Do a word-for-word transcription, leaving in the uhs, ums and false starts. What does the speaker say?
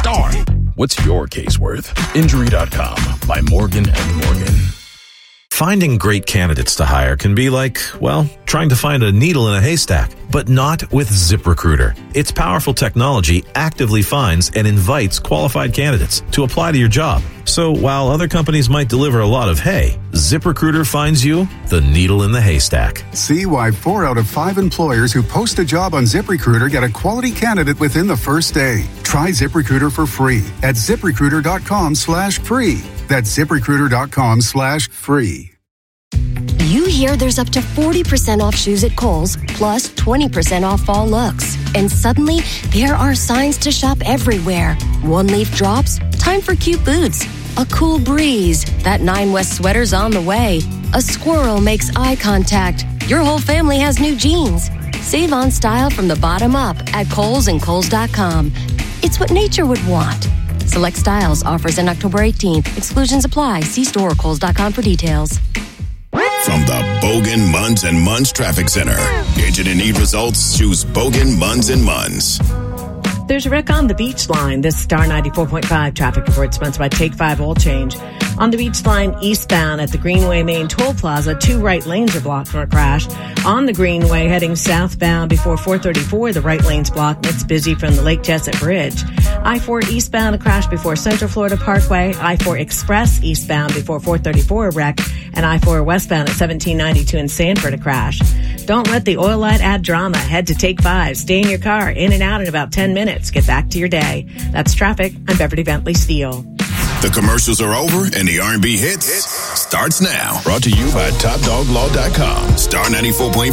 Darn. What's your case worth? Injury dot com by Morgan and Morgan. Finding great candidates to hire can be like, well, trying to find a needle in a haystack, but not with ZipRecruiter. Its powerful technology actively finds and invites qualified candidates to apply to your job. So while other companies might deliver a lot of hay, ZipRecruiter finds you the needle in the haystack. See why four out of five employers who post a job on ZipRecruiter get a quality candidate within the first day. Try ZipRecruiter for free at ZipRecruiter.com slash free. That's ZipRecruiter.com slash free. You hear there's up to forty percent off shoes at Kohl's, plus twenty percent off fall looks. And suddenly, there are signs to shop everywhere. One leaf drops, time for cute boots. A cool breeze, that Nine West sweater's on the way. A squirrel makes eye contact. Your whole family has new jeans. Save on style from the bottom up at Kohl's and Kohl's dot com. It's what nature would want. Select styles, offers in October eighteenth. Exclusions apply. See store or Kohl's dot com for details. From the Bogan, Munz and Munz Traffic Center. Agent and need results, choose Bogan, Munz and Munz. There's a wreck on the Beach Line. This Star ninety-four point five traffic report sponsored by Take five Oil Change. On the Beach Line eastbound at the Greenway Main Toll Plaza, two right lanes are blocked for a crash. On the Greenway heading southbound before four thirty-four, the right lane's blocked. It's busy from the Lake Jessup Bridge. I four eastbound, a crash before Central Florida Parkway. I four Express eastbound before four thirty-four, a wreck. And I four westbound at seventeen ninety-two in Sanford, a crash. Don't let the oil light add drama. Head to Take five. Stay in your car, in and out in about ten minutes. Get back to your day. That's traffic. I'm Beverly Bentley Steele. The commercials are over and the R and B hits starts now. Brought to you by Top Dog Law dot com. Star ninety-four point five.